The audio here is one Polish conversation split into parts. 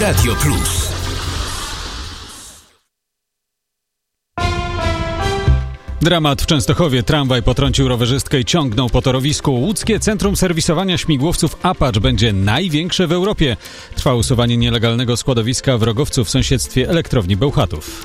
Radio Plus. Dramat w Częstochowie. Tramwaj potrącił rowerzystkę i ciągnął po torowisku. Łódzkie Centrum Serwisowania Śmigłowców Apache będzie największe w Europie. Trwa usuwanie nielegalnego składowiska w Rogowcu w sąsiedztwie elektrowni Bełchatów.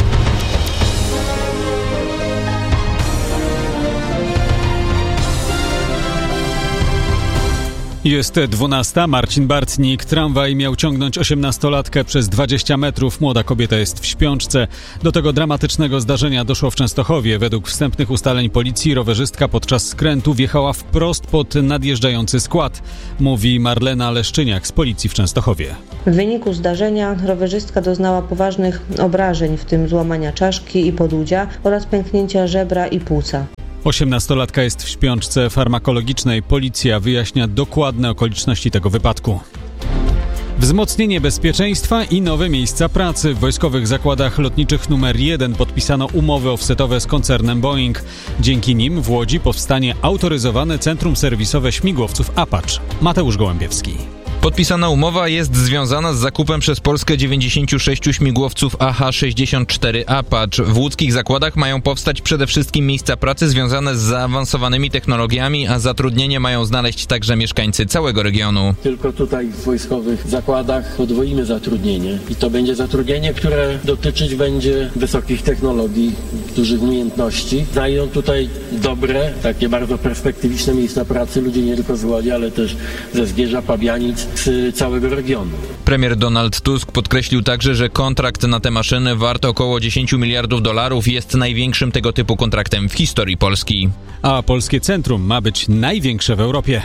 Jest 12. Marcin Bartnik. Tramwaj miał ciągnąć 18-latkę przez 20 metrów. Młoda kobieta jest w śpiączce. Do tego dramatycznego zdarzenia doszło w Częstochowie. Według wstępnych ustaleń policji rowerzystka podczas skrętu wjechała wprost pod nadjeżdżający skład, mówi Marlena Leszczyniak z policji w Częstochowie. W wyniku zdarzenia rowerzystka doznała poważnych obrażeń, w tym złamania czaszki i podudzia oraz pęknięcia żebra i płuca. 18-latka jest w śpiączce farmakologicznej. Policja wyjaśnia dokładne okoliczności tego wypadku. Wzmocnienie bezpieczeństwa i nowe miejsca pracy. W wojskowych zakładach lotniczych numer 1 podpisano umowy offsetowe z koncernem Boeing. Dzięki nim w Łodzi powstanie autoryzowane centrum serwisowe śmigłowców Apache. Mateusz Gołębiewski. Podpisana umowa jest związana z zakupem przez Polskę 96 śmigłowców AH-64 Apache. W łódzkich zakładach mają powstać przede wszystkim miejsca pracy związane z zaawansowanymi technologiami, a zatrudnienie mają znaleźć także mieszkańcy całego regionu. Tylko tutaj w wojskowych zakładach podwoimy zatrudnienie i to będzie zatrudnienie, które dotyczyć będzie wysokich technologii, dużych umiejętności. Znajdą tutaj dobre, takie bardzo perspektywiczne miejsca pracy ludzie nie tylko z Łodzi, ale też ze Zgierza, Pabianic, z całego regionu. Premier Donald Tusk podkreślił także, że kontrakt na te maszyny wart około $10 miliardów jest największym tego typu kontraktem w historii Polski. A polskie centrum ma być największe w Europie.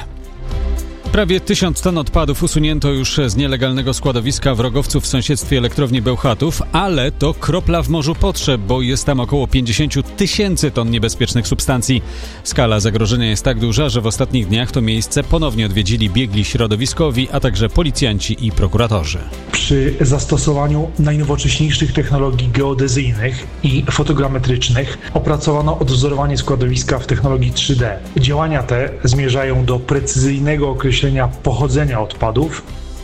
Prawie 1000 ton odpadów usunięto już z nielegalnego składowiska w Rogowcu w sąsiedztwie elektrowni Bełchatów, ale to kropla w morzu potrzeb, bo jest tam około 50 000 ton niebezpiecznych substancji. Skala zagrożenia jest tak duża, że w ostatnich dniach to miejsce ponownie odwiedzili biegli środowiskowi, a także policjanci i prokuratorzy. Przy zastosowaniu najnowocześniejszych technologii geodezyjnych i fotogrametrycznych opracowano odwzorowanie składowiska w technologii 3D. Działania te zmierzają do precyzyjnego określenia pochodzenia odpadów.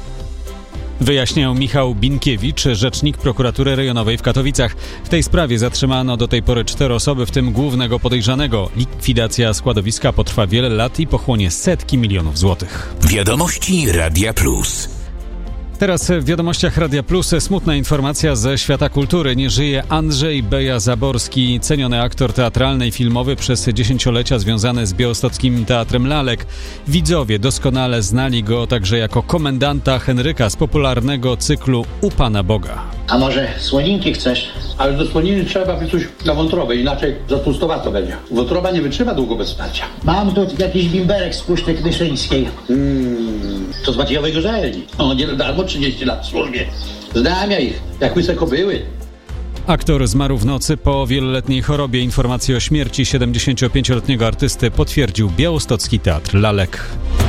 Wyjaśniał Michał Binkiewicz, rzecznik prokuratury rejonowej w Katowicach. W tej sprawie zatrzymano do tej pory 4 osoby, w tym głównego podejrzanego. Likwidacja składowiska potrwa wiele lat i pochłonie setki milionów złotych. Wiadomości Radia Plus. Teraz w Wiadomościach Radia Plus smutna informacja ze świata kultury. Nie żyje Andrzej Beja-Zaborski, ceniony aktor teatralny i filmowy, przez dziesięciolecia związany z białostockim Teatrem Lalek. Widzowie doskonale znali go także jako komendanta Henryka z popularnego cyklu U Pana Boga. A może słoninki chcesz? Ale do słoniny trzeba by coś na wątrobę, inaczej za tłustowato będzie. Wątroba nie wytrzyma długo bez wsparcia. Mam tu jakiś bimberek z Puszczy Knyszyńskiej. To z Maciejowej Gorzelni. O, nie darmo 30 lat w służbie. Znam ja ich, jak łyse kobyły. Aktor zmarł w nocy po wieloletniej chorobie. Informację o śmierci 75-letniego artysty potwierdził Białostocki Teatr Lalek.